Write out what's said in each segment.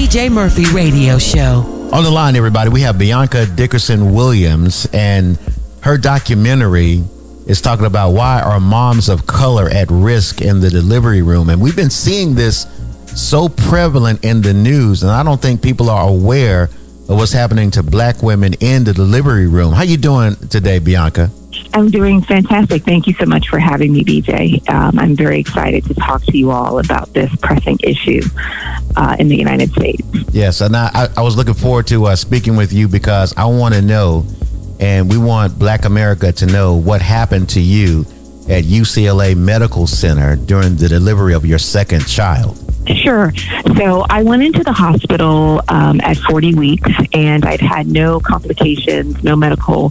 BJ Murphy Radio Show. On the line, everybody, we have Bianca Dickerson Williams, and her documentary is talking about why are moms of color at risk in the delivery room. And we've been seeing this so prevalent in the news, and I don't think people are aware of what's happening to black women in the delivery room. How you doing today, Bianca? I'm doing fantastic. Thank you so much for having me, BJ. I'm very excited to talk to you all about this pressing issue in the United States. Yes, and I was looking forward to speaking with you because I want to know, and we want Black America to know what happened to you at UCLA Medical Center during the delivery of your second child. Sure. So I went into the hospital at 40 weeks, and I'd had no complications, no medical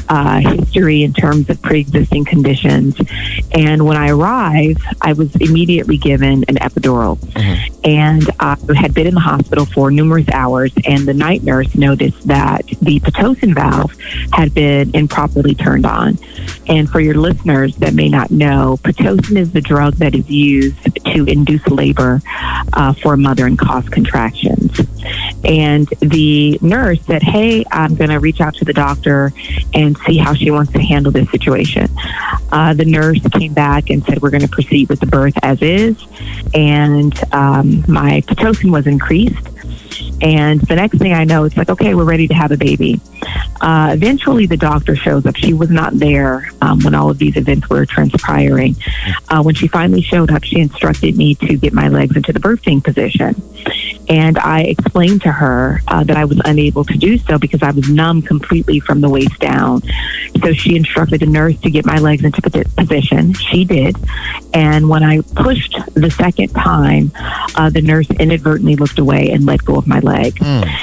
history in terms of pre-existing conditions. And when I arrived, I was immediately given an epidural. Mm-hmm. And I had been in the hospital for numerous hours, and the night nurse noticed that the Pitocin valve had been improperly turned on. And for your listeners that may not know, Pitocin is the drug that is used to induce labor for a mother and cause contractions. And the nurse said, hey, I'm going to reach out to the doctor and see how she wants to handle this situation. The nurse came back and said, we're going to proceed with the birth as is. And my Pitocin was increased. And the next thing I know, it's like, okay, we're ready to have a baby. Eventually, the doctor shows up. She was not there when all of these events were transpiring. When she finally showed up, she instructed me to get my legs into the birthing position. And I explained to her that I was unable to do so because I was numb completely from the waist down. So she instructed a nurse to get my legs into position. She did. And when I pushed the second time, the nurse inadvertently looked away and let go of my leg.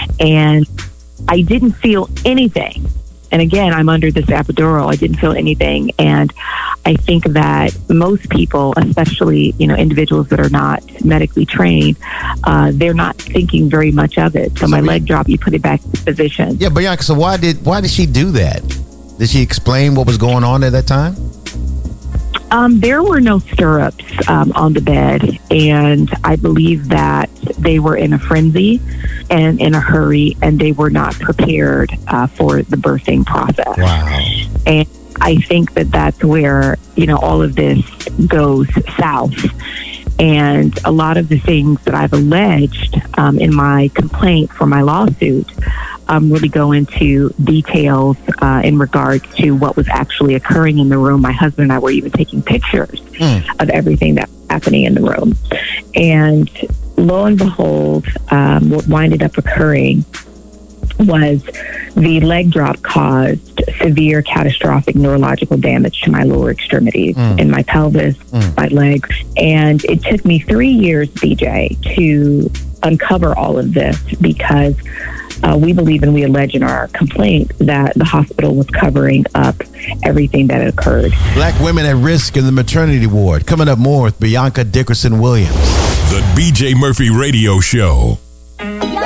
And I didn't feel anything. And again, I'm under this epidural. I didn't feel anything. And I think that most people, especially, individuals that are not medically trained, they're not thinking very much of it. So my leg dropped, you put it back in position. Yeah, Bianca, so why did she do that? Did she explain what was going on at that time? There were no stirrups on the bed, and I believe that they were in a frenzy and in a hurry, and they were not prepared for the birthing process. Wow. And I think that that's where, all of this goes south. And a lot of the things that I've alleged in my complaint for my lawsuit really go into details in regards to what was actually occurring in the room. My husband and I were even taking pictures of everything that was happening in the room. And lo and behold, what winded up occurring was the leg drop caused severe catastrophic neurological damage to my lower extremities, in my pelvis, my legs. And it took me 3 years, BJ, to uncover all of this because we believe and we allege in our complaint that the hospital was covering up everything that had occurred. Black women at risk in the maternity ward. Coming up more with Bianca Dickerson Williams. The BJ Murphy Radio Show.